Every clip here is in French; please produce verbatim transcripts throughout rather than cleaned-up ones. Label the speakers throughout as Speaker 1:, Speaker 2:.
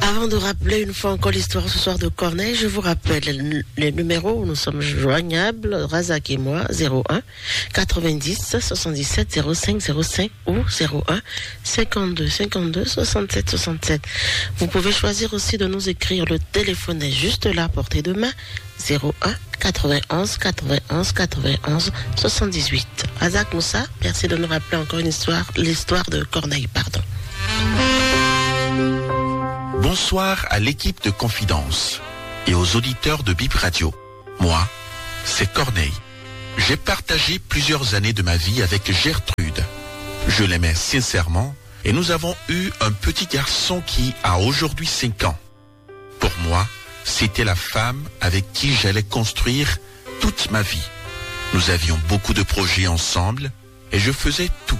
Speaker 1: Avant de rappeler une fois encore l'histoire ce soir de Corneille, je vous rappelle les numéros où nous sommes joignables, Razak et moi, zéro un quatre-vingt-dix soixante-dix-sept zéro cinq zéro cinq ou zéro un cinquante-deux cinquante-deux soixante-sept soixante-sept. Vous pouvez choisir aussi de nous écrire, le téléphone est juste là à portée de main, zéro un quatre-vingt-onze quatre-vingt-onze quatre-vingt-onze soixante-dix-huit. Razak Moussa, merci de nous rappeler encore une histoire, l'histoire de Corneille, pardon.
Speaker 2: Bonsoir à l'équipe de Confidence et aux auditeurs de Bip Radio. Moi, c'est Corneille. J'ai partagé plusieurs années de ma vie avec Gertrude. Je l'aimais sincèrement et nous avons eu un petit garçon qui a aujourd'hui cinq ans. Pour moi, c'était la femme avec qui j'allais construire toute ma vie. Nous avions beaucoup de projets ensemble et je faisais tout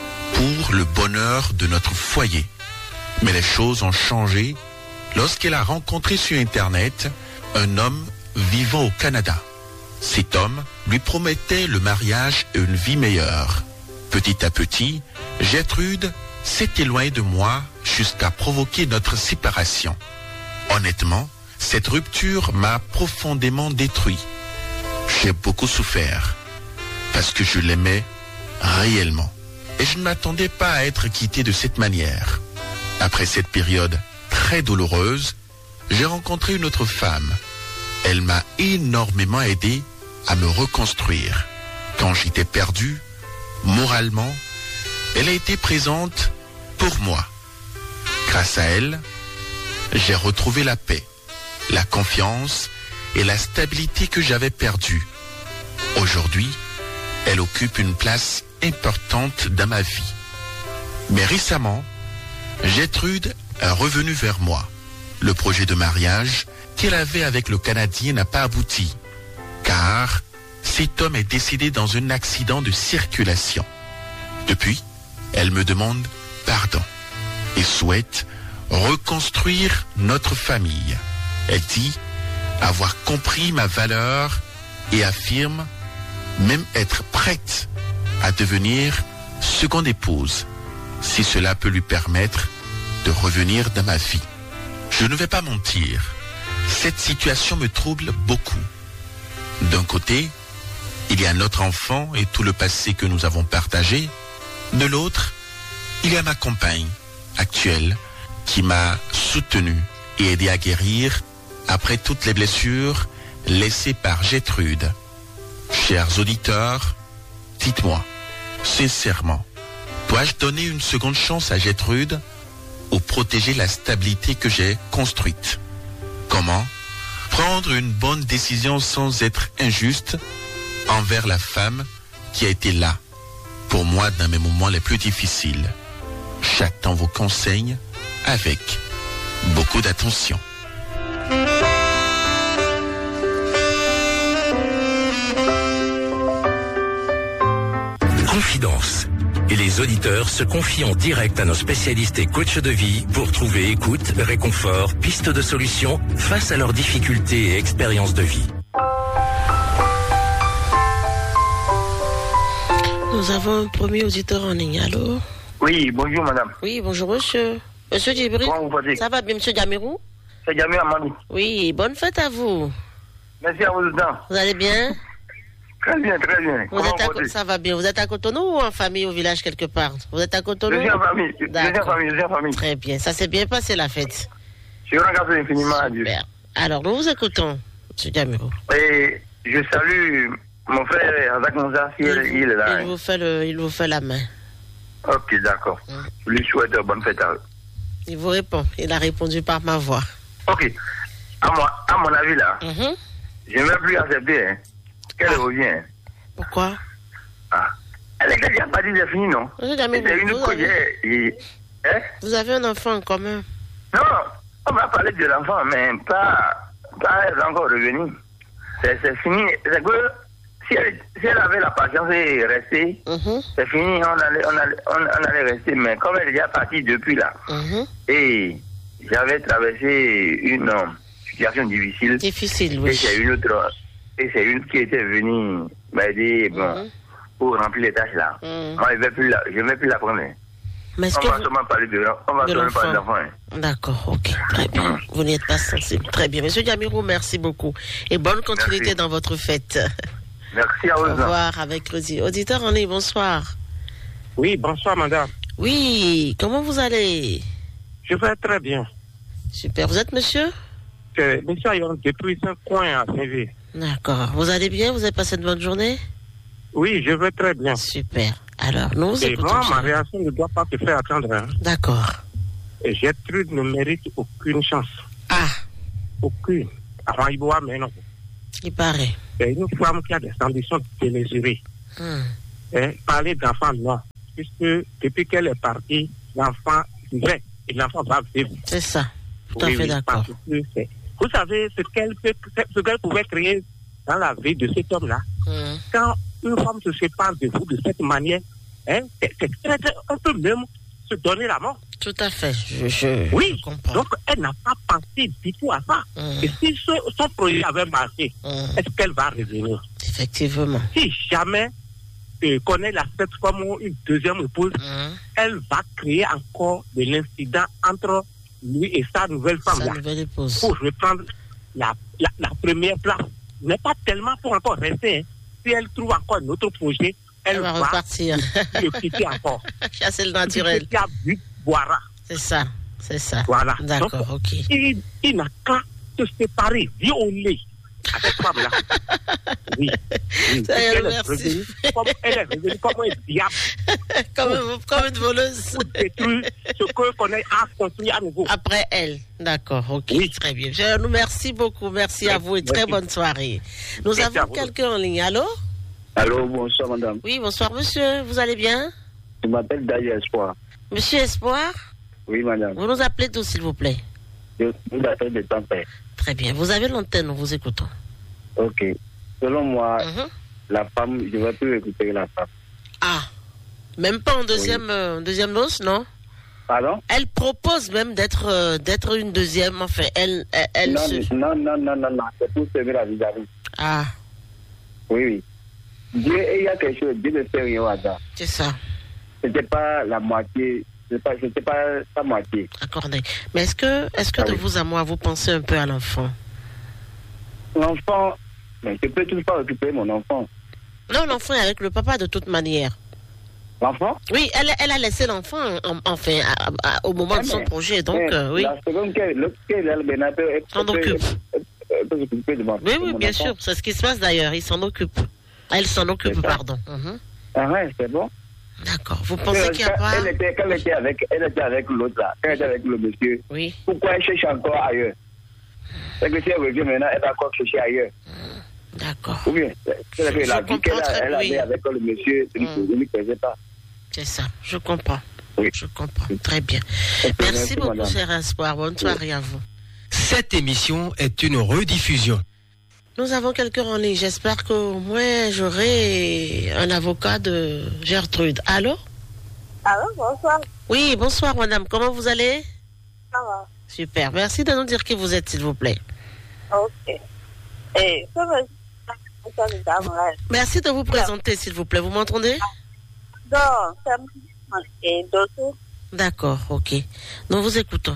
Speaker 2: pour le bonheur de notre foyer. Mais les choses ont changé lorsqu'elle a rencontré sur Internet un homme vivant au Canada. Cet homme lui promettait le mariage et une vie meilleure. Petit à petit, Gertrude s'est éloignée de moi jusqu'à provoquer notre séparation. Honnêtement, cette rupture m'a profondément détruit. J'ai beaucoup souffert parce que je l'aimais réellement. Et je ne m'attendais pas à être quitté de cette manière. Après cette période très douloureuse, j'ai rencontré une autre femme. Elle m'a énormément aidé à me reconstruire. Quand j'étais perdu, moralement, elle a été présente pour moi. Grâce à elle, j'ai retrouvé la paix, la confiance et la stabilité que j'avais perdue. Aujourd'hui, elle occupe une place importante dans ma vie. Mais récemment, Gertrude est revenue vers moi. Le projet de mariage qu'elle avait avec le Canadien n'a pas abouti, car cet homme est décédé dans un accident de circulation. Depuis, elle me demande pardon et souhaite reconstruire notre famille. Elle dit avoir compris ma valeur et affirme même être prête à devenir seconde épouse, si cela peut lui permettre de revenir dans ma vie. Je ne vais pas mentir, cette situation me trouble beaucoup. D'un côté, il y a notre enfant et tout le passé que nous avons partagé. De l'autre, il y a ma compagne actuelle qui m'a soutenu et aidé à guérir après toutes les blessures laissées par Gertrude. Chers auditeurs, dites-moi, sincèrement, dois-je donner une seconde chance à Gertrude ou protéger la stabilité que j'ai construite? Comment prendre une bonne décision sans être injuste envers la femme qui a été là pour moi dans mes moments les plus difficiles? J'attends vos conseils avec beaucoup d'attention.
Speaker 3: Confidence. Et les auditeurs se confient en direct à nos spécialistes et coachs de vie pour trouver écoute, réconfort, pistes de solutions face à leurs difficultés et expériences de vie.
Speaker 1: Nous avons un premier auditeur en ligne, allô?
Speaker 4: Oui, bonjour madame.
Speaker 1: Oui, bonjour monsieur. Monsieur Djibril, ça va bien monsieur Djamirou?
Speaker 4: C'est Djamir Amani.
Speaker 1: Oui, bonne fête à vous.
Speaker 4: Merci à vous dedans.
Speaker 1: Vous allez bien?
Speaker 4: Très bien, très bien.
Speaker 1: Vous êtes à, ça va bien. Vous êtes à Cotonou ou en famille au village quelque part? Vous êtes à Cotonou?
Speaker 4: Je suis en famille. Je suis en famille, je suis en famille.
Speaker 1: Très bien. Ça s'est bien passé la fête?
Speaker 4: Je remercie infiniment à Dieu.
Speaker 1: Alors, nous vous écoutons, M. Djamirou.
Speaker 4: Et je salue mon frère Razak Moussa, il, il est là.
Speaker 1: Il vous fait, le, il vous fait la main.
Speaker 4: Ok, d'accord. Hum. Je lui souhaite bonne fête à eux.
Speaker 1: Il vous répond. Il a répondu par ma voix.
Speaker 4: Ok. À, moi, à mon avis, là,
Speaker 1: mm-hmm.
Speaker 4: je ne vais plus accepter hein, qu'elle ah. revienne.
Speaker 1: Pourquoi?
Speaker 4: Ah. Elle est déjà pas dit, c'est fini, non?
Speaker 1: C'est une vous, avez... Et... Hein? Vous avez un enfant en commun?
Speaker 4: Non, on va parler de l'enfant, mais pas, pas elle est encore revenue. C'est, c'est fini. C'est que si elle, si elle avait la patience et rester, mm-hmm. c'est fini, on allait, on, allait, on, on allait rester. Mais comme elle est déjà partie depuis là, mm-hmm. et j'avais traversé une euh, situation difficile.
Speaker 1: Difficile, oui.
Speaker 4: Et c'est une autre, et c'est une qui était venue m'aider bon, mm-hmm. pour remplir les tâches là. Mm-hmm. Moi, je ne vais plus la, je vais plus la prendre.
Speaker 1: Mais est-ce
Speaker 4: on
Speaker 1: que
Speaker 4: va
Speaker 1: vous...
Speaker 4: seulement parler de, on va
Speaker 1: de
Speaker 4: seulement
Speaker 1: l'enfant.
Speaker 4: parler d'enfants. Hein.
Speaker 1: D'accord, ok, très bien. Vous n'êtes pas sensible. Très bien. Monsieur Diamiro, merci beaucoup. Et bonne continuité
Speaker 4: Merci.
Speaker 1: dans votre fête.
Speaker 4: Merci à vous.
Speaker 1: Au revoir avec Rudy. Auditeur en ligne, bonsoir.
Speaker 5: Oui, bonsoir madame.
Speaker 1: Oui, comment vous allez?
Speaker 5: Je vais très bien.
Speaker 1: Super. Vous êtes monsieur?
Speaker 5: C'est monsieur Ayon depuis ce coin à Saint-Vé.
Speaker 1: D'accord. Vous allez bien? Vous avez passé une bonne journée?
Speaker 5: Oui, je vais très bien.
Speaker 1: Super. Alors, nous vous
Speaker 5: Et
Speaker 1: écoutons.
Speaker 5: moi, ma
Speaker 1: chérie.
Speaker 5: réaction ne doit pas se faire attendre. Hein.
Speaker 1: D'accord.
Speaker 5: Et Gertrude ne mérite aucune chance.
Speaker 1: Ah,
Speaker 5: Aucune. Avant, il doit, mais non.
Speaker 1: il paraît.
Speaker 5: C'est une femme qui a des ambitions démesurées.
Speaker 1: Hmm.
Speaker 5: Et parler d'enfant, non. Puisque depuis qu'elle est partie, l'enfant vivait. Et l'enfant va vivre.
Speaker 1: C'est ça. Tout à
Speaker 5: Oui,
Speaker 1: fait
Speaker 5: oui,
Speaker 1: d'accord.
Speaker 5: parce que c'est- Vous savez ce qu'elle peut, ce qu'elle pouvait créer dans la vie de cet homme-là.
Speaker 1: Hmm.
Speaker 5: Quand une femme se sépare de vous de cette manière, hein, c'est c'est très, très- on peut même se donner la mort.
Speaker 1: Tout à fait. Je, je,
Speaker 5: Oui,
Speaker 1: je comprends.
Speaker 5: donc elle n'a pas pensé du tout à ça.
Speaker 1: Hmm.
Speaker 5: Et si ce- son projet avait marché,
Speaker 1: Hmm.
Speaker 5: est-ce qu'elle va revenir?
Speaker 1: Effectivement.
Speaker 5: Si jamais euh, qu'on ait l'accepte comme une deuxième épouse,
Speaker 1: Hmm.
Speaker 5: elle va créer encore de l'incident entre lui et sa nouvelle femme
Speaker 1: Sa
Speaker 5: là,
Speaker 1: nouvelle épouse.
Speaker 5: pour reprendre la, la, la première place. Mais pas tellement pour encore rester. Hein. Si elle trouve encore un autre projet, elle,
Speaker 1: Elle va
Speaker 5: va
Speaker 1: repartir.
Speaker 5: le quitter encore.
Speaker 1: Chasser le naturel.
Speaker 5: Qui a bu, boira.
Speaker 1: C'est ça. C'est ça.
Speaker 5: Voilà.
Speaker 1: D'accord,
Speaker 5: Donc,
Speaker 1: ok.
Speaker 5: il, il n'a qu'à se séparer, violer avec cette femme-là. Oui. oui.
Speaker 1: Ça y est,
Speaker 5: elle, est
Speaker 1: merci.
Speaker 5: revenue comme, elle est revenue comme un diable
Speaker 1: comme, une- comme une voleuse.
Speaker 5: pour détruire ce que qu'on a construit à nouveau.
Speaker 1: Après elle. D'accord, ok.
Speaker 5: Oui.
Speaker 1: Très bien. Je nous merci beaucoup. Merci à vous et très
Speaker 5: Merci.
Speaker 1: bonne soirée. Nous
Speaker 5: Merci à
Speaker 1: avons
Speaker 5: vous.
Speaker 1: quelqu'un en ligne. Allô?
Speaker 6: Allô, bonsoir madame.
Speaker 1: Oui, bonsoir monsieur. Vous allez bien?
Speaker 6: Je m'appelle Daya Espoir.
Speaker 1: Monsieur Espoir,
Speaker 6: Oui madame.
Speaker 1: vous nous appelez d'où s'il vous plaît?
Speaker 6: Je vous appelle de Tampere.
Speaker 1: Très bien. Vous avez l'antenne, nous vous écoutons.
Speaker 6: Ok. Selon moi,
Speaker 1: Mhm.
Speaker 6: la femme, je ne vais plus récupérer la femme.
Speaker 1: Ah, même pas en deuxième, euh, deuxième noce, non?
Speaker 6: Pardon?
Speaker 1: Elle propose même d'être euh, d'être une deuxième. Enfin, elle, elle, elle
Speaker 6: non,
Speaker 1: se...
Speaker 6: non, non, non, non, non, c'est pour servir la vis-à-vis.
Speaker 1: Ah,
Speaker 6: Oui, oui. Dieu, il y a quelque chose, Dieu ne fait rien au hasard.
Speaker 1: c'est ça.
Speaker 6: C'était pas la moitié, c'était pas, c'était pas sa moitié.
Speaker 1: Accordé. Mais est-ce que, est-ce que
Speaker 6: Ah
Speaker 1: de
Speaker 6: oui.
Speaker 1: vous à moi, vous pensez un peu à l'enfant?
Speaker 6: L'enfant, mais je peux toujours pas récupérer mon enfant.
Speaker 1: Non, l'enfant est avec le papa de toute manière.
Speaker 6: L'enfant?
Speaker 1: Oui, elle, elle a laissé l'enfant, en- enfin, à- à- au moment
Speaker 6: Ah,
Speaker 1: de son
Speaker 6: mais-
Speaker 1: projet. Donc,
Speaker 6: mais
Speaker 1: euh, oui,
Speaker 6: La seconde qu'elle, le- qu'elle a le bénéfice, elle
Speaker 1: S'en
Speaker 6: peut-
Speaker 1: occupe.
Speaker 6: elle- elle peut s'occuper de mon-
Speaker 1: oui,
Speaker 6: de
Speaker 1: oui,
Speaker 6: mon
Speaker 1: bien
Speaker 6: enfant.
Speaker 1: sûr. C'est ce qui se passe d'ailleurs. Il s'en occupe. Elle s'en occupe,
Speaker 6: C'est ça.
Speaker 1: pardon. Mhm.
Speaker 6: Ah ouais, c'est bon.
Speaker 1: D'accord. Vous pensez qu'il n'y a
Speaker 6: Quand
Speaker 1: pas...
Speaker 6: elle était, quand elle était avec, elle était avec l'autre là, quand elle était avec le monsieur,
Speaker 1: Oui,
Speaker 6: pourquoi elle cherche encore ailleurs? C'est que si elle revient maintenant, elle va encore chercher ailleurs.
Speaker 1: d'accord.
Speaker 6: Ou bien, c'est que
Speaker 1: Je
Speaker 6: la vie
Speaker 1: comprends
Speaker 6: qu'elle a-
Speaker 1: très
Speaker 6: elle
Speaker 1: bien.
Speaker 6: avait avec le monsieur,
Speaker 1: Mm.
Speaker 6: ne lui plaisait pas.
Speaker 1: C'est ça. Je comprends.
Speaker 6: Oui.
Speaker 1: Je comprends. Très bien.
Speaker 6: Ok,
Speaker 1: Merci beaucoup,
Speaker 6: madame.
Speaker 1: cher Espoir. Bonne soirée à vous.
Speaker 7: Cette émission est une rediffusion.
Speaker 1: Nous avons quelqu'un en ligne. J'espère qu'au moins j'aurai un avocat de Gertrude. Allô?
Speaker 8: Allô, bonsoir.
Speaker 1: Oui, bonsoir, madame. Comment vous allez?
Speaker 8: Ça va.
Speaker 1: Super. Merci de nous dire qui vous êtes, s'il vous plaît.
Speaker 8: Ok. Et ça me ça me dame là.
Speaker 1: Merci de vous présenter, s'il vous plaît. Vous m'entendez?
Speaker 8: Donc, ça me et d'autres.
Speaker 1: D'accord, ok. Nous vous écoutons.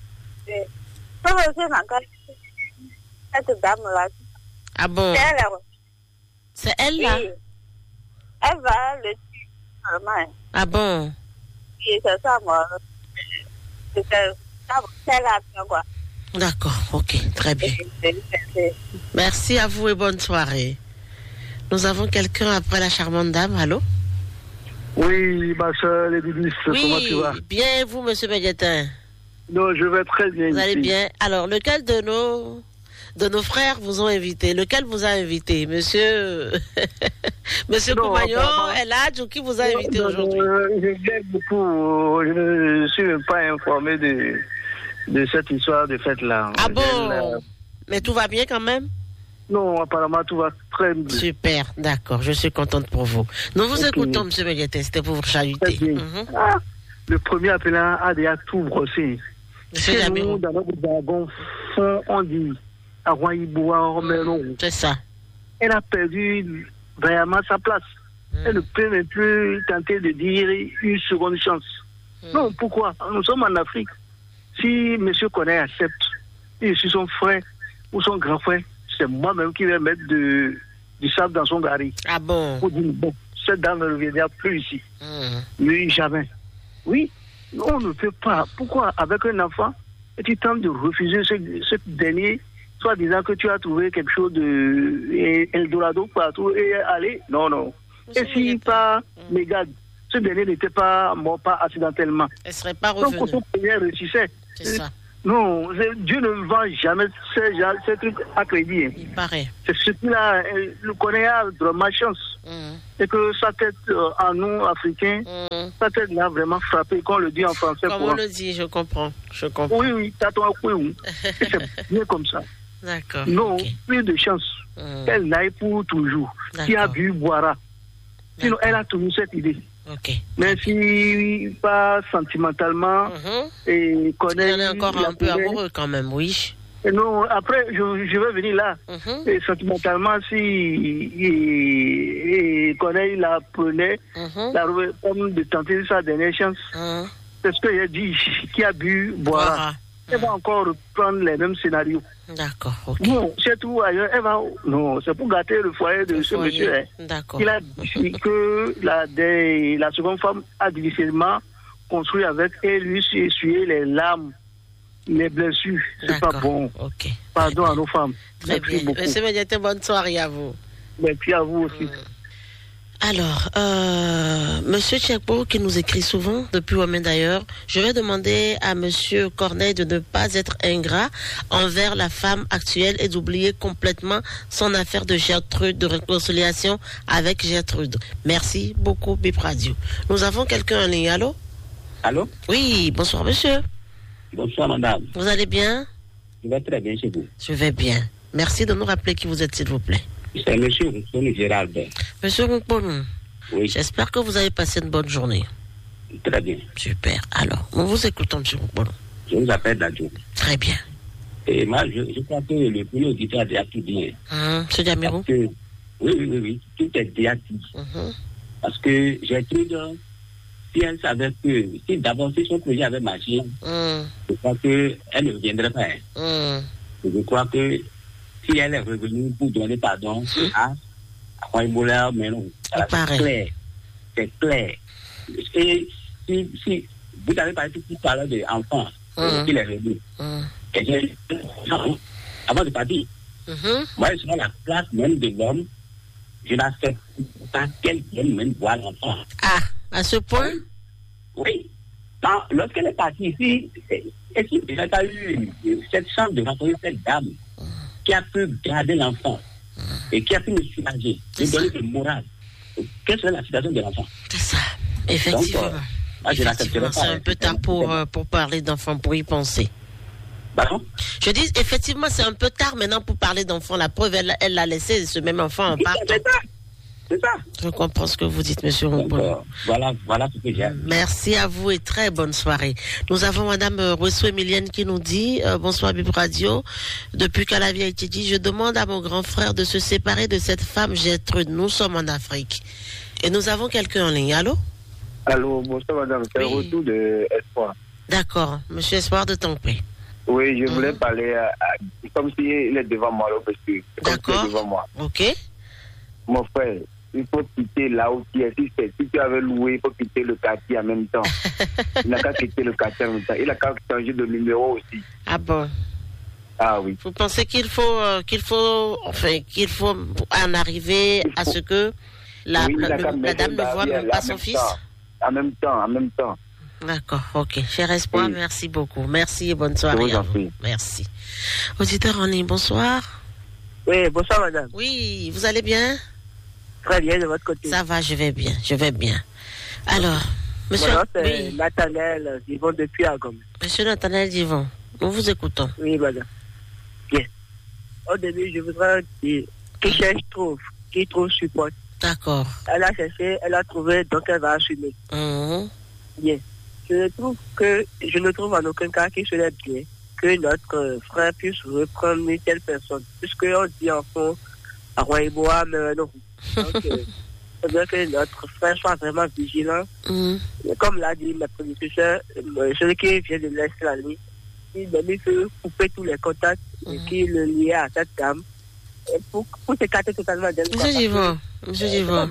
Speaker 8: Ça me fait encore cette dame là.
Speaker 1: Ah bon?
Speaker 8: C'est elle.
Speaker 1: C'est elle, là?
Speaker 8: Oui. Elle va le tuer normalement.
Speaker 1: Ah bon?
Speaker 8: Et c'est ça, moi. C'est ça. C'est là, quoi.
Speaker 1: D'accord, ok. Très bien. Merci à vous et bonne soirée. Nous avons quelqu'un après la charmante dame. Allô?
Speaker 9: Oui, ma soeur, les Bibis, comment tu vas?
Speaker 1: Oui, bien vous, monsieur Médiatin.
Speaker 9: Non, je vais très bien.
Speaker 1: Vous allez
Speaker 9: ici.
Speaker 1: bien. Alors, lequel de nos de nos frères vous ont invité? Lequel vous a invité? Monsieur Monsieur
Speaker 9: Non,
Speaker 1: Koumayo,
Speaker 9: apparemment-
Speaker 1: Eladj, ou qui vous a invité
Speaker 9: Non,
Speaker 1: aujourd'hui?
Speaker 9: euh, Je viens beaucoup. Je ne suis même pas informé de, de cette histoire de fête-là.
Speaker 1: Ah
Speaker 9: Elle,
Speaker 1: bon?
Speaker 9: euh,
Speaker 1: Mais tout va bien quand même?
Speaker 9: Non, apparemment, tout va très bien.
Speaker 1: Super, d'accord, je suis contente pour vous. Nous vous
Speaker 9: Ok.
Speaker 1: écoutons, monsieur Médiatin, c'était pour vous chahuter.
Speaker 9: Très bien.
Speaker 1: Mhm.
Speaker 9: Ah, le premier appelant a déjà tout brossé.
Speaker 1: Monsieur
Speaker 9: Chez
Speaker 1: Jamiro,
Speaker 9: nous, dans notre jargon, fond, on dit Aroyiboua, Melon.
Speaker 1: c'est ça.
Speaker 9: Elle a perdu vraiment sa place.
Speaker 1: Mm.
Speaker 9: Elle ne peut même plus tenter de dire une seconde chance. Mmh. Non, pourquoi? Nous sommes en Afrique. Si M. Corneille accepte, et je suis son frère ou son grand frère, c'est moi-même qui vais mettre de, du sable dans son gari.
Speaker 1: Ah bon?
Speaker 9: Pour dire, bon, cette dame ne reviendra plus ici.
Speaker 1: Mmh.
Speaker 9: Oui, jamais. Oui, on ne peut pas. Pourquoi, avec un enfant, et tu tentes de refuser ce, ce dernier, soit disant que tu as trouvé quelque chose de Eldorado partout, et aller? Non, non. Et si pas mmh. Mégane, ce dernier n'était pas mort, pas accidentellement.
Speaker 1: Elle ne serait pas revenue.
Speaker 9: Donc, son premier réussissait.
Speaker 1: C'est ça.
Speaker 9: Non, Dieu ne vend jamais ces, ces trucs à crédit.
Speaker 1: Il paraît.
Speaker 9: C'est ce qu'il a, le connaît de ma chance. Mm. Et que sa tête, euh, en nous, Africains, mm. sa tête l'a vraiment frappé, qu'on le dit en français.
Speaker 1: Comme on le dit, je comprends. Je comprends.
Speaker 9: Oui, oui, t'as ton oui, oui. C'est bien comme ça.
Speaker 1: D'accord.
Speaker 9: Non,
Speaker 1: okay.
Speaker 9: plus de chance. Mm. Elle n'aille pour toujours. Qui a bu, boira. Sinon, elle a toujours cette idée.
Speaker 1: Okay.
Speaker 9: Mais si pas sentimentalement
Speaker 1: mm-hmm.
Speaker 9: et connaît.
Speaker 1: Il en est encore un peu amoureux quand même, oui.
Speaker 9: Et non, après, je, je vais venir là.
Speaker 1: Mm-hmm.
Speaker 9: Et sentimentalement, si il, il connaît, il apprenait mm-hmm. la comme de tenter sa dernière chance. Mm-hmm. C'est ce que j'ai dit, qui a bu, boira. Voilà. Elle va encore reprendre les mêmes scénarios.
Speaker 1: D'accord, ok.
Speaker 9: Non, c'est tout ailleurs. Elle va... Non, c'est pour gâter le foyer de le ce foyer. Monsieur. Hein.
Speaker 1: D'accord.
Speaker 9: Il a dit que la, des, la seconde femme a difficilement construit avec et lui essuyer les larmes, les blessures. C'est pas bon.
Speaker 1: Ok.
Speaker 9: Pardon à nos femmes.
Speaker 1: Très Merci bien. Beaucoup. Monsieur Médiaté, bonne soirée à vous.
Speaker 9: Merci à vous aussi. Mmh.
Speaker 1: Alors, euh, Monsieur Tchekpo, qui nous écrit souvent, depuis Ouamen d'ailleurs, je vais demander à Monsieur Corneille de ne pas être ingrat envers la femme actuelle et d'oublier complètement son affaire de Gertrude, de réconciliation avec Gertrude. Merci beaucoup, Bip Radio. Nous avons quelqu'un en ligne. Allô?
Speaker 10: Allô?
Speaker 1: Oui, bonsoir, monsieur.
Speaker 10: Bonsoir, madame.
Speaker 1: Vous allez bien?
Speaker 10: Je vais très bien chez vous.
Speaker 1: Je vais bien. Merci de nous rappeler qui vous êtes, s'il vous plaît.
Speaker 10: C'est monsieur Rouponou Gérald.
Speaker 1: Monsieur Rouponou.
Speaker 10: Oui.
Speaker 1: J'espère que vous avez passé une bonne journée.
Speaker 10: Très bien.
Speaker 1: Super. Alors, nous vous écoutons, monsieur Rouponou.
Speaker 10: Je vous appelle d'Adjo.
Speaker 1: Très bien.
Speaker 10: Et moi, je, je crois que le premier auditeur a déjà tout dit.
Speaker 1: Hum, monsieur Diamirou?
Speaker 10: Que, oui, oui, oui, oui. Tout est déjà dit. Hum. Parce que j'ai cru si elle savait que, si d'abord, si son projet avait marché, hum. je crois qu'elle ne reviendrait pas. Hum. Je crois que si elle est revenue pour donner pardon mmh. à Roy-Moulin, mais non, c'est clair. C'est clair. Et si, si vous avez parlé tout à l'heure d'enfants, mmh. qu'il est revenu, mmh. et avant de partir, mmh. moi, je suis à la place même de l'homme, je n'accepte pas qu'elle vienne même voir l'enfant.
Speaker 1: Ah, à ce point?
Speaker 10: Oui. Non, lorsqu'elle est partie ici, est-ce qu'il n'a pas eu cette chance de rencontrer cette dame qui a pu garder l'enfant et qui a pu me soulager, me donner du moral. Quelle serait la situation de l'enfant?
Speaker 1: C'est ça, effectivement. Donc, euh,
Speaker 10: moi, je
Speaker 1: effectivement c'est un peu tard pour, euh, pour parler d'enfants, pour y penser.
Speaker 10: Pardon?
Speaker 1: Je dis, effectivement, c'est un peu tard maintenant pour parler d'enfants. La preuve, elle, elle l'a laissé, ce même enfant en partant.
Speaker 10: C'est ça. C'est ça.
Speaker 1: Je comprends ce que vous dites, monsieur Rouponou.
Speaker 10: Voilà, voilà ce que j'ai.
Speaker 1: Merci à vous et très bonne soirée. Nous avons madame Rousseau Emilienne qui nous dit, euh, bonsoir Bip Radio, depuis qu'Alavi a été dit, je demande à mon grand frère de se séparer de cette femme Gertrude. Nous sommes en Afrique. Et nous avons quelqu'un en ligne. Allô?
Speaker 6: Allô, bonsoir madame, c'est oui. Le retour de Espoir.
Speaker 1: D'accord, monsieur Espoir de Tampé.
Speaker 6: Oui, je voulais mmh. parler à, à, comme s'il est devant moi, là, parce que
Speaker 1: d'accord.
Speaker 6: Devant moi.
Speaker 1: Ok.
Speaker 6: Mon frère, il faut quitter là où tu es. Si, si tu avais loué, il faut quitter le quartier en même temps. Il n'a qu'à quitter le quartier en même temps. Il a qu'à changer de numéro aussi.
Speaker 1: Ah bon?
Speaker 6: Ah oui.
Speaker 1: Vous pensez qu'il faut, euh, qu'il faut, enfin, qu'il faut en arriver faut... à ce que la, oui, la, la, la dame ne voit même pas son fils?
Speaker 6: Temps. En même temps, en même temps.
Speaker 1: D'accord, ok. Cher Espoir, oui. Merci beaucoup. Merci et bonne soirée à vous. Merci. Auditeur en ligne, bonsoir.
Speaker 5: Oui, bonsoir madame.
Speaker 1: Oui, vous allez bien?
Speaker 5: Très bien, de votre côté.
Speaker 1: Ça va, je vais bien, je vais bien. Alors, monsieur...
Speaker 5: Mon nom, c'est oui. Nathanaël Divon depuis Agom.
Speaker 1: Monsieur Nathanaël Divon, nous vous écoutons.
Speaker 5: Oui, madame. Bien. Au début, je voudrais dire, qui cherche, trouve. Qui trouve, supporte.
Speaker 1: D'accord.
Speaker 5: Elle a cherché, elle a trouvé, donc elle va assumer.
Speaker 1: Mmh.
Speaker 5: Bien. Je ne trouve que, je ne trouve en aucun cas qu'il serait bien que notre frère puisse reprendre une telle personne. Puisqu'on dit en fond, à Roybois, mais non. Donc, euh, il faudrait que notre frère soit vraiment vigilant.
Speaker 1: Mm.
Speaker 5: Comme l'a dit ma prédécesseur, celui qui vient de laisser la nuit, il devait se couper tous les contacts mm. et qui le liait à cette dame pour, pour s'écarter totalement d'elle.
Speaker 1: Monsieur Givon, Monsieur Givon.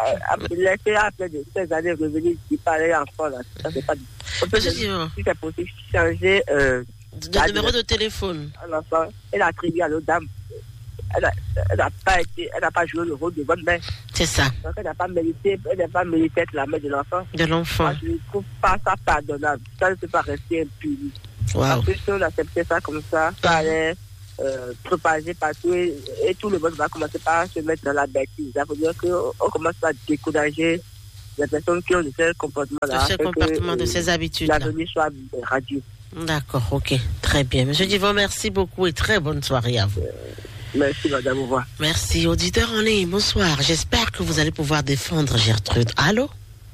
Speaker 5: Laisser après de ces années revenir, il parlait enfant là. Ça, c'est pas du
Speaker 1: Monsieur Givon.
Speaker 5: Si c'est possible, changer euh,
Speaker 1: de numéro de téléphone.
Speaker 5: Un enfant, elle a attribué à l'autre dame. Elle n'a elle a pas été, elle n'a pas joué le rôle de bonne mère.
Speaker 1: C'est ça.
Speaker 5: Donc elle n'a pas mérité, elle n'a pas mérité être la mère de l'enfant.
Speaker 1: De l'enfant.
Speaker 5: Moi, je ne trouve pas ça pardonnable. Ça ne peut pas rester impuni.
Speaker 1: Wow.
Speaker 5: Parce que si on acceptait ça comme ça, ça allait euh, propager partout et, et tout le monde va commencer par se mettre dans la bêtise. Ça veut dire qu'on commence à décourager les personnes qui ont de ces comportements-là.
Speaker 1: De ces comportements, de ces habitudes-là.
Speaker 5: L'avenir soit radieux.
Speaker 1: D'accord, ok. Très bien. Monsieur Givon, merci beaucoup et très bonne soirée à vous.
Speaker 5: Merci, madame. Au revoir.
Speaker 1: Merci. Auditeur en ligne, bonsoir. J'espère que vous allez pouvoir défendre Gertrude. Allô?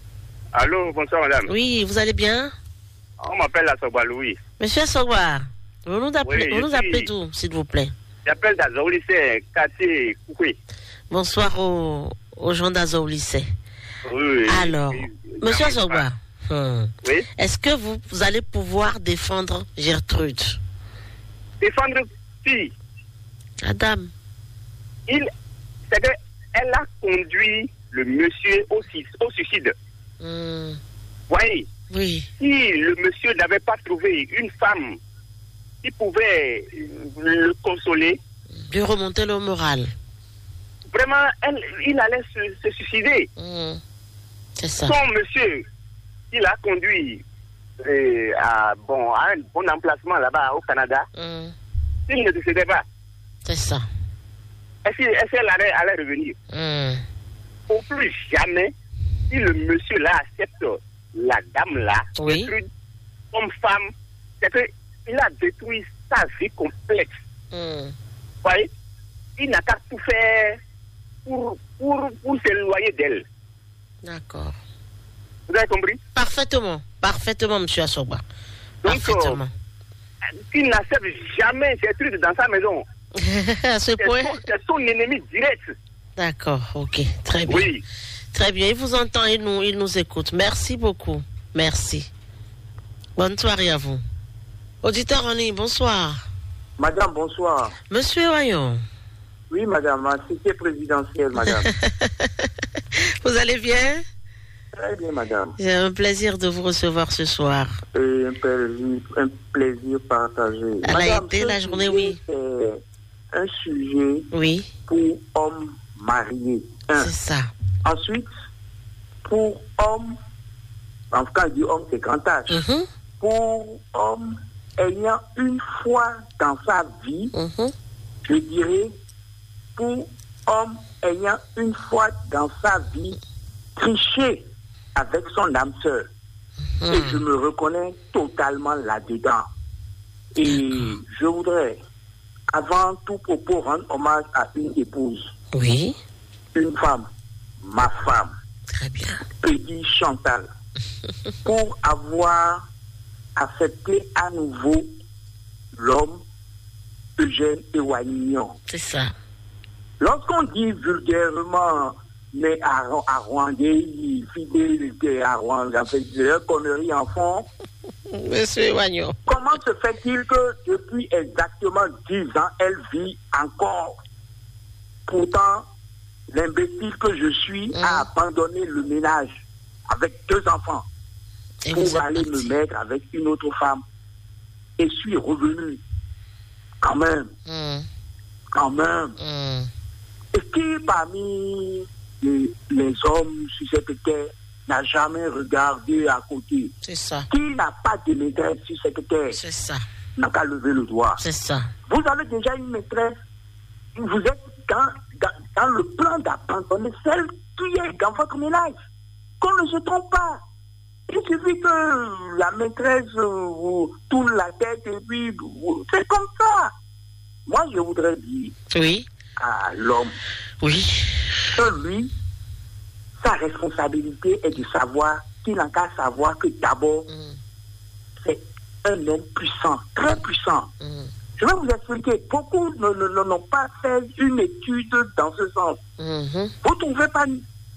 Speaker 11: Allô, bonsoir, madame.
Speaker 1: Oui, vous allez bien?
Speaker 11: On m'appelle Asogba Louis.
Speaker 1: Monsieur Asogba, vous nous appelez,
Speaker 11: oui,
Speaker 1: vous nous appelez d'où, s'il vous plaît?
Speaker 11: J'appelle d'Azao lycée, quartier Koukoui.
Speaker 1: Bonsoir aux, aux gens d'Azao lycée.
Speaker 11: Oui.
Speaker 1: Alors,
Speaker 11: oui,
Speaker 1: monsieur Asogba, hum,
Speaker 11: oui?
Speaker 1: Est-ce que vous, vous allez pouvoir défendre Gertrude?
Speaker 11: Défendre qui?
Speaker 1: La dame.
Speaker 11: Il, c'est qu'elle a conduit le monsieur au, au suicide.
Speaker 1: Mm.
Speaker 11: Voyez,
Speaker 1: oui.
Speaker 11: Si le monsieur n'avait pas trouvé une femme qui pouvait le consoler,
Speaker 1: lui remonter le moral,
Speaker 11: vraiment, elle, il allait se, se suicider.
Speaker 1: Mm. C'est ça.
Speaker 11: Son monsieur, il a conduit euh, à, bon, à un bon emplacement là-bas au Canada.
Speaker 1: Mm.
Speaker 11: Il ne décédait pas.
Speaker 1: C'est ça.
Speaker 11: Est-ce qu'elle allait, allait revenir?
Speaker 1: Mm.
Speaker 11: Au plus jamais, si le monsieur-là accepte la dame-là,
Speaker 1: oui.
Speaker 11: comme femme, c'est qu'il a détruit sa vie complète.
Speaker 1: Mm.
Speaker 11: Vous voyez? Il n'a qu'à tout faire pour, pour, pour s'éloigner d'elle.
Speaker 1: D'accord.
Speaker 11: Vous avez compris?
Speaker 1: Parfaitement. Parfaitement, monsieur Asogba.
Speaker 11: Donc,
Speaker 1: parfaitement.
Speaker 11: Euh, il n'accepte jamais Gertrude dans sa maison.
Speaker 1: À ce point.
Speaker 11: C'est son, son ennemi direct.
Speaker 1: D'accord, ok, très bien.
Speaker 11: Oui.
Speaker 1: Très bien, il vous entend, il nous, il nous écoute. Merci beaucoup. Merci. Bonne soirée à vous. Auditeur en ligne, bonsoir.
Speaker 12: Madame, bonsoir.
Speaker 1: Monsieur Wayon.
Speaker 12: Oui, madame, ma cité présidentielle, madame.
Speaker 1: Vous allez bien?
Speaker 12: Très bien, madame.
Speaker 1: J'ai un plaisir de vous recevoir ce soir.
Speaker 12: Et un plaisir, un plaisir partagé.
Speaker 1: Elle
Speaker 12: madame,
Speaker 1: a été la journée, oui.
Speaker 12: C'est un sujet
Speaker 1: oui.
Speaker 12: pour hommes mariés. Un.
Speaker 1: C'est ça.
Speaker 12: Ensuite, pour hommes, en tout cas, du homme, c'est grand âge.
Speaker 1: Mm-hmm.
Speaker 12: Pour hommes ayant une fois dans sa vie,
Speaker 1: mm-hmm.
Speaker 12: je dirais, pour homme ayant une fois dans sa vie triché avec son âme sœur. Mmh. Et je me reconnais totalement là-dedans. Et je voudrais, avant tout propos, rendre hommage à une épouse.
Speaker 1: Oui.
Speaker 12: Une femme, ma femme.
Speaker 1: Très bien.
Speaker 12: Peggy Chantal. Pour avoir accepté à nouveau l'homme Eugène Ewaignon.
Speaker 1: C'est ça.
Speaker 12: Lorsqu'on dit vulgairement, mais à, à Rwandais, fidélité à Rwanda, en fait, de conneries en fond.
Speaker 1: Monsieur Ewaignon.
Speaker 12: Comment se fait-il que depuis exactement dix ans, elle vit encore? Pourtant, l'imbécile que je suis mmh. a abandonné le ménage avec deux enfants et pour aller parti. me mettre avec une autre femme. Et suis revenu. Quand même.
Speaker 1: Mmh.
Speaker 12: Quand même.
Speaker 1: Mmh.
Speaker 12: Et qui parmi les, les hommes sur cette terre n'a jamais regardé à côté?
Speaker 1: C'est ça.
Speaker 12: Qui n'a pas de maîtresse sur cette terre?
Speaker 1: C'est ça.
Speaker 12: N'a qu'à lever le doigt.
Speaker 1: C'est ça.
Speaker 12: Vous avez déjà une maîtresse. Vous êtes dans, dans, dans le plan d'abandonner celle qui est dans votre ménage. Qu'on ne se trompe pas. Il suffit que la maîtresse vous tourne la tête et puis vous, c'est comme ça. Moi, je voudrais dire
Speaker 1: oui.
Speaker 12: à l'homme
Speaker 1: oui.
Speaker 12: que lui, sa responsabilité est de savoir qu'il n'a qu'à savoir que d'abord, mm. c'est un homme puissant, très puissant. Mm. Je vais vous expliquer, beaucoup ne, ne, n'ont pas fait une étude dans ce sens.
Speaker 1: Mm-hmm.
Speaker 12: Vous ne trouvez pas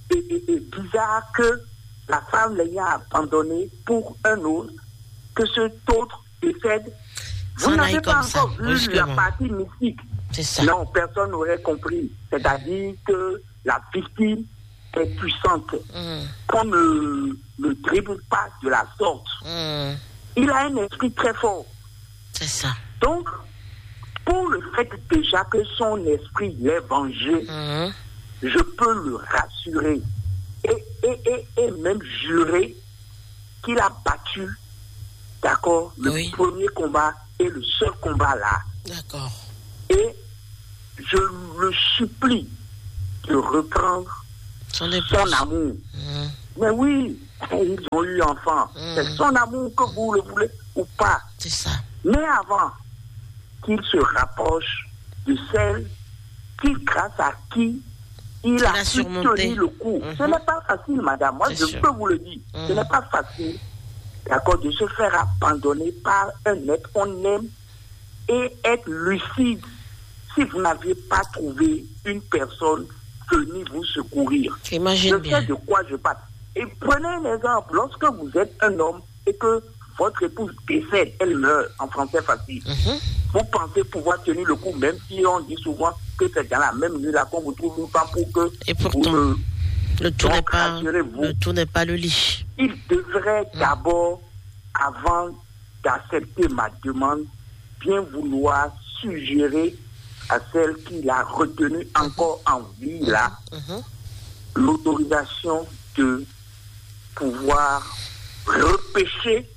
Speaker 12: est, est, est bizarre que la femme l'ayant abandonné pour un autre, que cet autre décède. Vous n'avez pas encore vu la partie mystique.
Speaker 1: C'est ça.
Speaker 12: Non, personne n'aurait compris. C'est-à-dire que la victime est puissante. Mm. Qu'on ne le dribble pas de la sorte. Mm. Il a un esprit très fort.
Speaker 1: C'est ça.
Speaker 12: Donc, pour le fait déjà que son esprit l'ait vengé, mm. je peux le rassurer et, et, et, et même jurer qu'il a battu, d'accord, le oui. premier combat et le seul combat là.
Speaker 1: D'accord.
Speaker 12: Et je le supplie de reprendre son, son amour. Mmh. Mais oui, ils ont eu enfant. Mmh. C'est son amour que vous le voulez ou pas.
Speaker 1: C'est ça.
Speaker 12: Mais avant qu'il se rapproche de celle qui, grâce à qui il, il a, a pu tenir le coup. Mmh. Ce n'est pas facile, madame. Moi, c'est je sûr. peux vous le dire. Mmh. Ce n'est pas facile, d'accord, de se faire abandonner par un être qu'on aime et être lucide si vous n'aviez pas trouvé une personne venue vous secourir.
Speaker 1: J'imagine
Speaker 12: je
Speaker 1: bien.
Speaker 12: sais de quoi je parle. Et prenez un exemple. Lorsque vous êtes un homme et que votre épouse décède, elle meurt, en français facile, mm-hmm. vous pensez pouvoir tenir le coup, même si on dit souvent que c'est dans la même nuit là qu'on vous trouve une femme pour que
Speaker 1: et pourtant, vous, le tout n'est pas le tout n'est pas le lit.
Speaker 12: Il devrait mm. d'abord, avant d'accepter ma demande, bien vouloir suggérer à celle qui l'a retenue mm-hmm. encore en vie là, mm-hmm. l'autorisation de pouvoir repêcher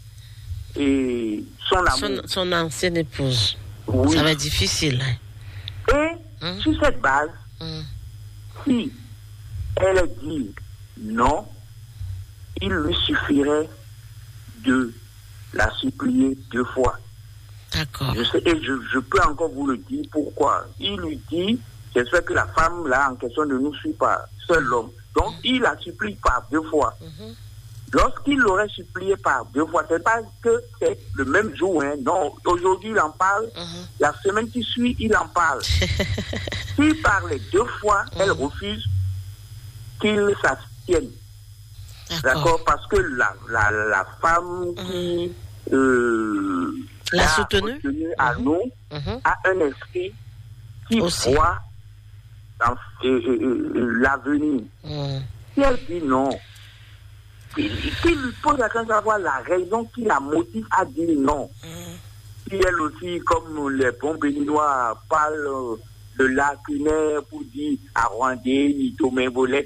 Speaker 12: et son amour.
Speaker 1: Son, son ancienne épouse.
Speaker 12: Oui.
Speaker 1: Ça va être difficile.
Speaker 12: Hein? Et mm. sur cette base, mm. si elle dit non, il lui suffirait de la supplier deux fois.
Speaker 1: D'accord.
Speaker 12: Je sais, et je, je peux encore vous le dire pourquoi. Il lui dit, j'espère que la femme là en question ne nous suit pas, seul l'homme. Donc, il la supplie par deux fois. Mm-hmm. Lorsqu'il l'aurait supplié par deux fois, c'est pas que c'est le même jour, hein. Non, aujourd'hui il en parle, mm-hmm. la semaine qui suit, il en parle. S'il parle deux fois, mm-hmm. elle refuse qu'il s'abstienne. D'accord. D'accord, parce que la, la, la femme mm-hmm. qui euh,
Speaker 1: l'a soutenue
Speaker 12: à mm-hmm. nous mm-hmm. a un esprit qui Aussi. voit dans, euh, euh, euh, l'avenir. Mm. Si elle dit non, qu'il lui pose la question de savoir la raison qui la motive à dire non. Mm. Si elle aussi, comme les bons béninois, parlent de lacunaire pour dire à Rwandais, ni Tomé, Bolé,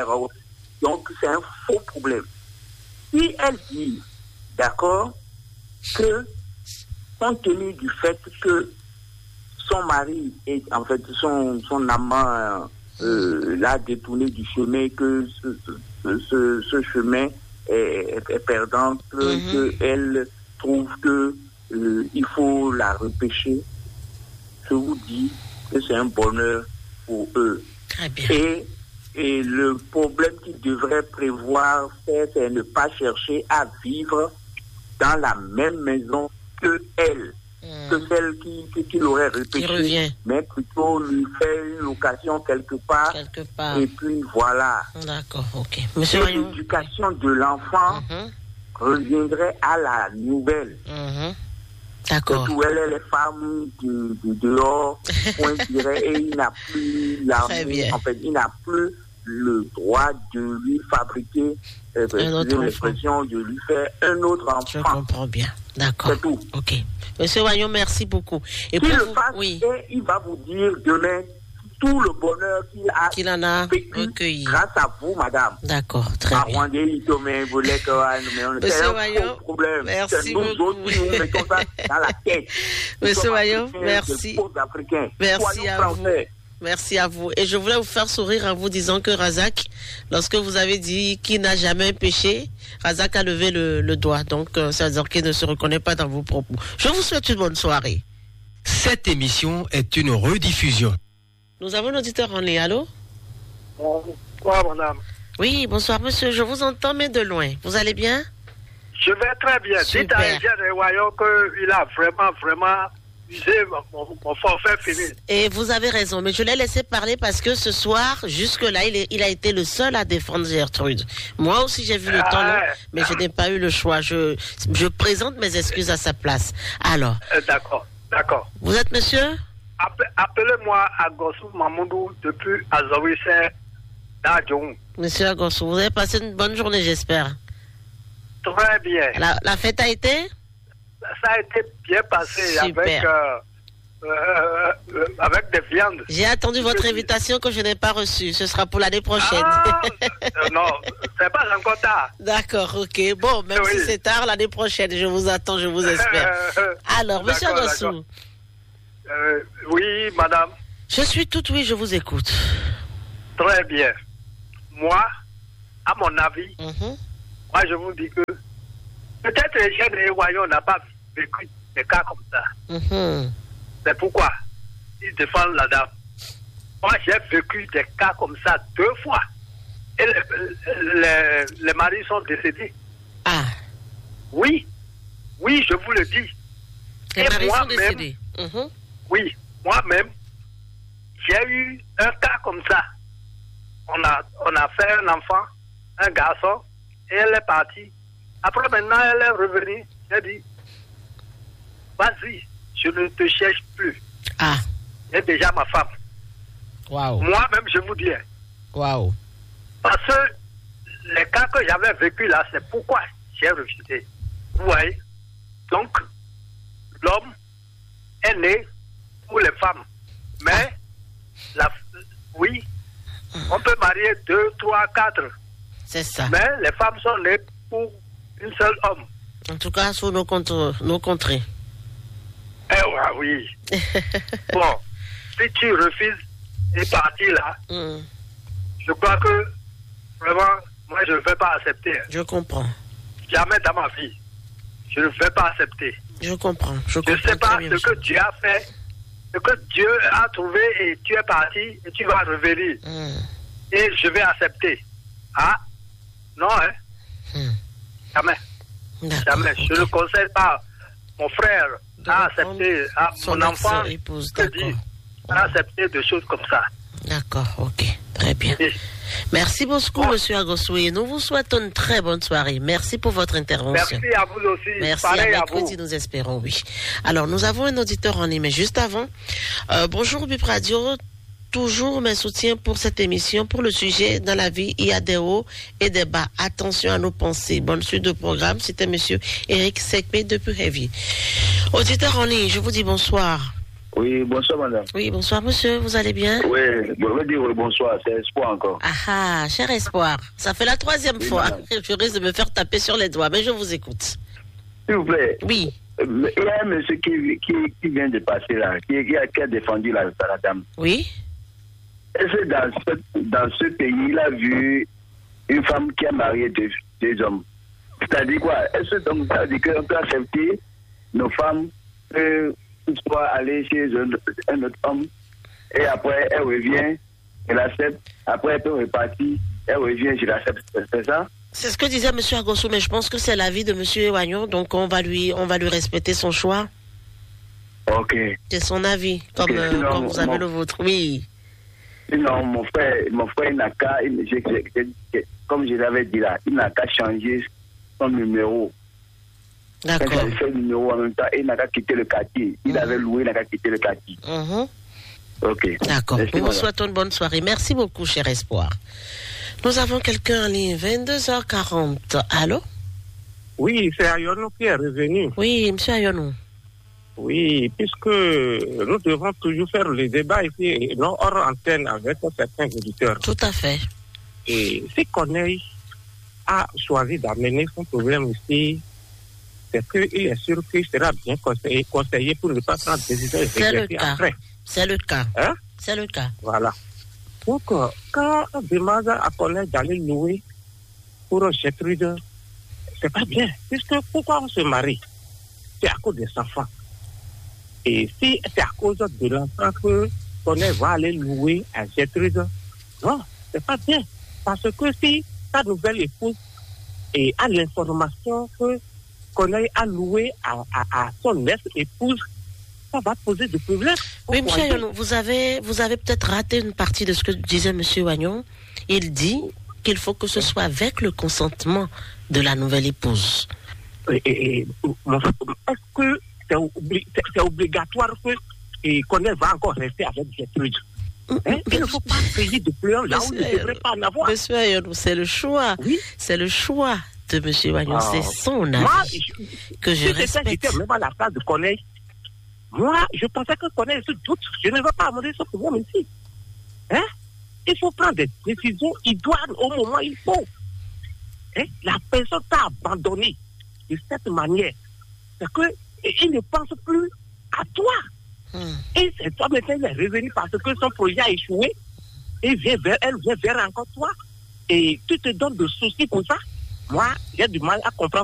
Speaker 12: donc c'est un faux problème. Si elle dit, d'accord, que compte tenu du fait que son mari est, en fait, son, son amant euh, l'a détourné du chemin, que ce, ce, ce, ce chemin est, est perdant, mm-hmm. qu'elle trouve que euh, il faut la repêcher. Je vous dis que c'est un bonheur pour eux.
Speaker 1: Très bien.
Speaker 12: Et, et le problème qu'ils devraient prévoir, c'est, c'est ne pas chercher à vivre dans la même maison que elle. Que celle qui, qui, qui l'aurait repêché, mais plutôt lui faire une location quelque part,
Speaker 1: quelque part.
Speaker 12: Et puis voilà.
Speaker 1: D'accord, ok. Monsieur
Speaker 12: et l'éducation de l'enfant mm-hmm. reviendrait à la nouvelle.
Speaker 1: Mm-hmm. D'accord.
Speaker 12: Surtout elle est les femmes de, de dehors, point dirait, et il n'a plus la, en fait, il n'a plus le droit de lui fabriquer, euh, l'expression, de lui faire un autre enfant.
Speaker 1: Je comprends bien. D'accord.
Speaker 12: C'est tout.
Speaker 1: Ok. Monsieur Wayon, merci beaucoup.
Speaker 12: Et qu'il le fasse, oui. Et il va vous dire demain tout le bonheur qu'il a,
Speaker 1: qu'il en a
Speaker 12: vécu
Speaker 1: recueilli
Speaker 12: grâce à vous, madame.
Speaker 1: D'accord, très bien.
Speaker 12: Rwandais, Tomé, Bolé,
Speaker 1: Monsieur Wayon, merci
Speaker 12: nous
Speaker 1: beaucoup.
Speaker 12: Autres, nous mettons ça dans la tête.
Speaker 1: Monsieur Wayon, merci. Merci à vous.
Speaker 12: Français.
Speaker 1: Merci à vous. Et je voulais vous faire sourire en vous disant que Razak, lorsque vous avez dit qu'il n'a jamais péché, Razak a levé le, le doigt. Donc, euh, ça veut dire qu'il ne se reconnaît pas dans vos propos. Je vous souhaite une bonne soirée.
Speaker 7: Cette émission est une rediffusion.
Speaker 1: Nous avons un auditeur en ligne. Allô?
Speaker 13: Bonsoir, madame.
Speaker 1: Oui, bonsoir, monsieur. Je vous entends, mais de loin. Vous allez bien?
Speaker 13: Je vais très bien. Dites à Eugène Wayon qu'il a vraiment, vraiment usé mon, mon forfait fini.
Speaker 1: Et vous avez raison, mais je l'ai laissé parler parce que ce soir, jusque-là, il, est, il a été le seul à défendre Gertrude. Moi aussi, j'ai vu le
Speaker 13: Ah,
Speaker 1: temps long,
Speaker 13: ouais.
Speaker 1: mais je n'ai pas eu le choix. Je, je présente mes excuses à sa place. Alors,
Speaker 13: Euh, d'accord, d'accord.
Speaker 1: vous êtes monsieur?
Speaker 13: Appe- Appelez-moi Agossou Mamoudou depuis Azawisser d'Adjoum.
Speaker 1: Monsieur Agossou, vous avez passé une bonne journée, j'espère.
Speaker 13: Très bien.
Speaker 1: La, la fête a été?
Speaker 13: Ça a été bien passé
Speaker 1: Super.
Speaker 13: avec, euh, euh, euh, avec des viandes.
Speaker 1: J'ai attendu votre invitation que je n'ai pas reçue. Ce sera pour l'année prochaine.
Speaker 13: Ah, euh, non, c'est pas encore tard.
Speaker 1: D'accord, ok. Bon, même
Speaker 13: Oui.
Speaker 1: si c'est tard, l'année prochaine, je vous attends, je vous espère. Alors, monsieur
Speaker 13: D'accord,
Speaker 1: Agossou,
Speaker 13: d'accord. Euh, oui, madame.
Speaker 1: je suis toute oui, je vous écoute.
Speaker 13: Très bien. Moi, à mon avis,
Speaker 1: Mhm.
Speaker 13: moi je vous dis que peut-être les jeunes et voyons n'a pas vécu des cas comme ça.
Speaker 1: Mhm.
Speaker 13: C'est pourquoi ils défendent la dame. Moi j'ai vécu des cas comme ça deux fois. Et les, les, les maris sont décédés.
Speaker 1: Ah.
Speaker 13: Oui, oui, je vous le dis.
Speaker 1: Les
Speaker 13: Et
Speaker 1: maris sont
Speaker 13: moi-même,
Speaker 1: décédés. Mhm.
Speaker 13: oui, moi-même, j'ai eu un cas comme ça. On a, on a fait un enfant, un garçon, et elle est partie. Après, maintenant, elle est revenue. Elle dit, vas-y, je ne te cherche plus.
Speaker 1: Ah.
Speaker 13: J'ai déjà ma femme.
Speaker 1: Waouh.
Speaker 13: Moi-même, je vous dis.
Speaker 1: Waouh.
Speaker 13: Parce que les cas que j'avais vécu là, c'est pourquoi j'ai refusé. Vous voyez? Donc, l'homme est né pour les femmes. Mais, la, oui, on peut marier deux, trois, quatre.
Speaker 1: C'est ça.
Speaker 13: Mais les femmes sont nées pour une seule homme.
Speaker 1: En tout cas, sur nos, contre, nos contrées.
Speaker 13: Eh ouais, oui. Bon, si tu refuses et partir là,
Speaker 1: Mm.
Speaker 13: je crois que vraiment, moi je ne vais pas accepter.
Speaker 1: Je comprends.
Speaker 13: Jamais dans ma vie. Je ne vais pas accepter.
Speaker 1: Je comprends. Je
Speaker 13: Je
Speaker 1: comprends
Speaker 13: ne sais pas
Speaker 1: très bien,
Speaker 13: ce que Dieu a fait, ce que Dieu a trouvé et tu es parti et tu vas revenir.
Speaker 1: Mm.
Speaker 13: Et je vais accepter. Ah, non, hein?
Speaker 1: Mm.
Speaker 13: Jamais. Jamais. Je ne conseille pas mon frère à accepter, à
Speaker 1: son
Speaker 13: mon enfant,
Speaker 1: ex-épouse,
Speaker 13: je dis, à accepter des choses comme ça.
Speaker 1: D'accord, ok. Très bien. Merci beaucoup, monsieur Agossou. Et nous vous souhaitons une très bonne soirée. Merci pour votre intervention.
Speaker 13: Merci à vous aussi.
Speaker 1: Merci,
Speaker 13: Pareil
Speaker 1: à
Speaker 13: à vous.
Speaker 1: mercredi, nous espérons, oui. Alors, nous avons un auditeur en ligne, mais juste avant, euh, bonjour Bip Radio, toujours mes soutiens pour cette émission, pour le sujet dans la vie, il y a des hauts et des bas. Attention à nos pensées. Bonne suite de programme, c'était monsieur Eric Sekpe depuis Révi. Auditeur en ligne, je vous dis bonsoir.
Speaker 6: Oui, bonsoir madame.
Speaker 1: Oui, bonsoir monsieur, vous allez bien?
Speaker 6: Oui, je veux dire bonsoir, c'est Espoir encore.
Speaker 1: Ah ah, cher Espoir, ça fait la troisième
Speaker 6: Oui,
Speaker 1: fois.
Speaker 6: madame.
Speaker 1: Je risque de me faire taper sur les doigts, mais je vous écoute.
Speaker 6: S'il vous plaît.
Speaker 1: Oui.
Speaker 6: Euh, Il y a un monsieur qui, qui, qui vient de passer là, qui, qui, a, qui a défendu la, la dame.
Speaker 1: Oui.
Speaker 6: Est-ce que dans ce, dans ce pays, il a vu une femme qui a marié deux, deux hommes? C'est-à-dire quoi? Est-ce que donc ça veut dire qu'on peut accepter nos femmes euh, soit aller chez un, un autre homme et après elle revient, elle accepte, après elle peut repartir, elle revient, je l'accepte, c'est ça?
Speaker 1: C'est ce que disait M. Agossou, mais je pense que c'est l'avis de M. Ewagnon, donc on va lui, on va lui respecter son choix.
Speaker 6: Ok.
Speaker 1: C'est son avis, comme,
Speaker 6: Ok,
Speaker 1: euh,
Speaker 6: sinon,
Speaker 1: comme vous avez
Speaker 6: mon-
Speaker 1: le vôtre. Oui.
Speaker 6: Sinon, mon frère, mon frère il n'a qu'à, il- je- je- je- comme je l'avais dit là, il n'a qu'à changer son numéro.
Speaker 1: D'accord.
Speaker 6: Quand il a fait le numéro en même temps, il n'a qu'à quitter le quartier. Il avait loué, il n'a qu'à quitter le quartier.
Speaker 1: Mhm.
Speaker 6: Ok.
Speaker 1: D'accord.
Speaker 6: Merci,
Speaker 1: Nous vous
Speaker 6: madame.
Speaker 1: souhaitons une bonne soirée. Merci beaucoup, cher Espoir. Nous avons quelqu'un en ligne, vingt-deux heures quarante. Allô?
Speaker 14: Oui, c'est Ayonou qui est revenu.
Speaker 1: Oui, monsieur Ayonou.
Speaker 14: Oui, puisque nous devons toujours faire le débat ici, et non hors antenne avec certains auditeurs.
Speaker 1: Tout à fait.
Speaker 14: Et si Corneille a choisi d'amener son problème ici, c'est qu'il est sûr qu'il sera bien conseillé, conseillé pour ne pas prendre des décisions
Speaker 1: C'est le
Speaker 14: exécutives
Speaker 1: cas.
Speaker 14: après.
Speaker 1: C'est le cas.
Speaker 14: Hein?
Speaker 1: C'est le cas.
Speaker 14: Voilà. Donc, euh, quand on demande à Corneille d'aller louer pour Gertrude, c'est pas bien. Puisque pourquoi on se marie? C'est à cause des enfants. Et si c'est à cause de l'enfant que Corneille va aller louer à Gertrude, non, c'est pas bien. Parce que si sa nouvelle épouse et a l'information que Corneille a loué à, à, à son ex-épouse, ça va poser des problèmes.
Speaker 1: Oui, M. Ayonou, vous avez, vous avez peut-être raté une partie de ce que disait M. Wagnon. Il dit qu'il faut que ce soit avec le consentement de la nouvelle épouse.
Speaker 14: Et, et, et, est-ce que c'est, obli- c'est, c'est obligatoire que et Corneille va encore rester avec Gertrude? Hein? Il ne faut pas payer de pleurs là où il ne devrait pas en avoir.
Speaker 1: Monsieur Ayonou, c'est le choix.
Speaker 14: Oui?
Speaker 1: C'est le choix de M. Wagnon.
Speaker 14: Ah.
Speaker 1: C'est son avis
Speaker 14: Moi, je,
Speaker 1: que je
Speaker 14: si
Speaker 1: respecte.
Speaker 14: J'étais même à la place de Corneille. Moi, je pensais que Corneille se doute. Je ne veux pas amener ce problème ici. Hein? Il faut prendre des décisions idoines au moment où il faut. Hein? La personne t'a abandonné de cette manière. C'est qu'il ne pense plus à toi. Hmm. Et c'est toi maintenant, il est revenu parce que son projet a échoué. Et vient vers, elle vient vers encore toi. Et tu te donnes de soucis pour ça. Moi, j'ai du mal à comprendre